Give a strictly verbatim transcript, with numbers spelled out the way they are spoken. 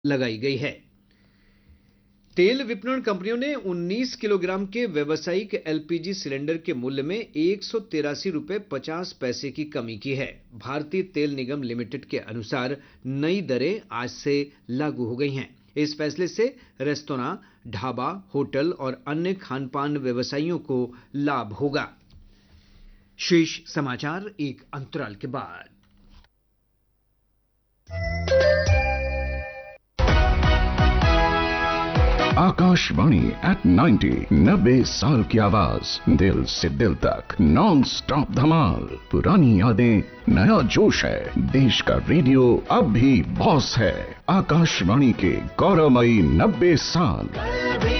लगाई गई है। तेल विपणन कंपनियों ने उन्नीस किलोग्राम के व्यावसायिक एलपीजी सिलेंडर के मूल्य में एक सौ तिरासी रुपये पचास पैसे की कमी की है। भारतीय तेल निगम लिमिटेड के अनुसार नई दरें आज से लागू हो गई हैं। इस फैसले से रेस्तोरां, ढाबा, होटल और अन्य खानपान व्यवसायियों को लाभ होगा। शेष समाचार एक अंतराल के बाद। आकाशवाणी एट नाइन्टी, नब्बे साल की आवाज, दिल से दिल तक, नॉन स्टॉप धमाल। पुरानी यादें, नया जोश है। देश का रेडियो अब भी बॉस है। आकाशवाणी के गौरवमयी नब्बे साल।